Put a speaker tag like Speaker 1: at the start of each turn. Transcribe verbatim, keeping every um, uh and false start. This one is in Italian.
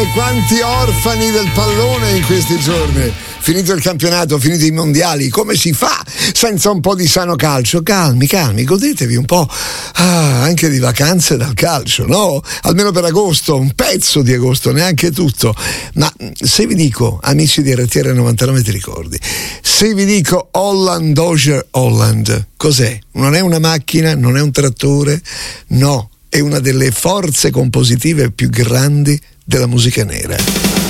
Speaker 1: quanti orfani del pallone in questi giorni. Finito il campionato, finiti i mondiali, come si fa senza un po' di sano calcio? Calmi, calmi, godetevi un po' ah, anche di vacanze dal calcio, no? Almeno per agosto, un pezzo di agosto, neanche tutto. Ma se vi dico, amici di R T R novantanove, ti ricordi? Se vi dico Holland Dozier Holland, cos'è? Non è una macchina, non è un trattore, no, è una delle forze compositive più grandi della musica nera.